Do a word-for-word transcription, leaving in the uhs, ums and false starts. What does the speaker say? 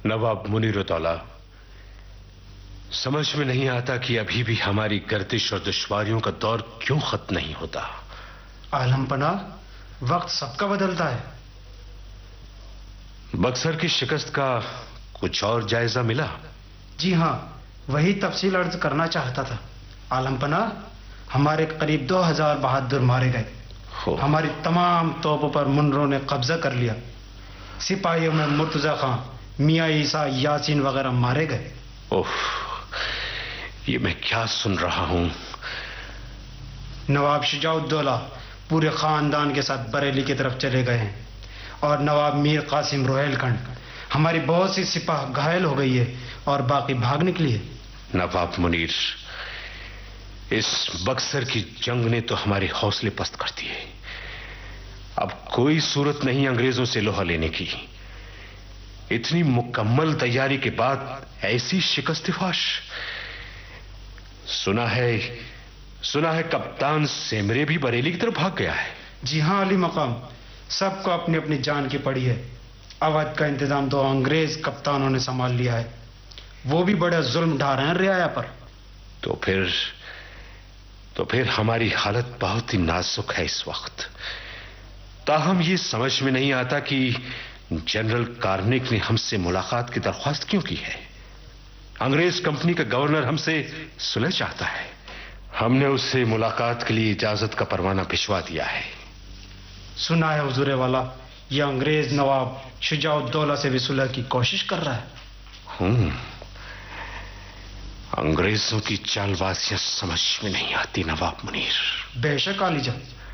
نواب منیر الدولہ، سمجھ میں نہیں آتا کہ ابھی بھی ہماری گردش اور دشواریوں کا دور کیوں ختم نہیں ہوتا۔ عالم پناہ، وقت سب کا بدلتا ہے۔ بکسر کی شکست کا کچھ اور جائزہ ملا؟ جی ہاں، وہی تفصیل عرض کرنا چاہتا تھا۔ عالم پناہ، ہمارے قریب دو ہزار بہادر مارے گئے، ہماری تمام توپوں پر منروں نے قبضہ کر لیا، سپاہیوں میں مرتضی خان، میاں عیسیٰ، یاسین وغیرہ مارے گئے۔ اوہ، یہ میں کیا سن رہا ہوں؟ نواب شجاع الدولہ پورے خاندان کے ساتھ بریلی کی طرف چلے گئے ہیں، اور نواب میر قاسم روہیل کھنڈ، ہماری بہت سی سپاہ گھائل ہو گئی ہے اور باقی بھاگ نکلی ہے۔ نواب منیر، اس بکسر کی جنگ نے تو ہمارے حوصلے پست کر دیے۔ اب کوئی صورت نہیں انگریزوں سے لوہا لینے کی۔ اتنی مکمل تیاری کے بعد ایسی شکست فاش؟ سنا ہے سنا ہے کپتان سیمرے بھی بریلی کی طرف بھاگ گیا ہے۔ جی ہاں علی مقام، سب کو اپنی اپنی جان کی پڑی ہے۔ اودھ کا انتظام دو انگریز کپتانوں نے سنبھال لیا ہے، وہ بھی بڑا ظلم ڈھا رہے ہیں رعایا پر۔ تو پھر تو پھر ہماری حالت بہت ہی نازک ہے اس وقت۔ تاہم یہ سمجھ میں نہیں آتا کہ جنرل کارنک نے ہم سے ملاقات کی درخواست کیوں کی ہے؟ انگریز کمپنی کا گورنر ہم سے صلح چاہتا ہے۔ ہم نے اس سے ملاقات کے لیے اجازت کا پروانہ بھجوا دیا ہے۔ سنا ہے حضور والا، یہ انگریز نواب شجاع الدولہ سے بھی صلح کی کوشش کر رہا ہے۔ ہوں انگریزوں کی چال بازیاں سمجھ میں نہیں آتی نواب منیر۔ بے شک علی جان،